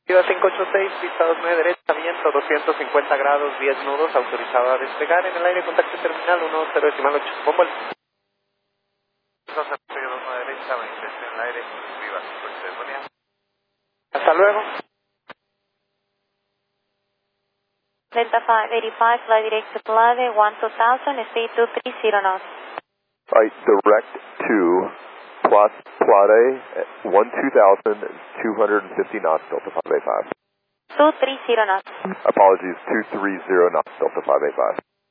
Viva 586, pista 29 derecha, viento 250 grados, 10 nudos, autorizado a despegar en el aire, contacto terminal 10.8. Bombo el 29 derecha, 20 en el aire, Viva 586, buen día. Hasta luego. Delta 585, fly direct to Plade 12000, speed 230 knots. Flight direct to Plade 12000, 250 knots, Delta 585. 230 knots. Apologies, 230 knots, Delta 585.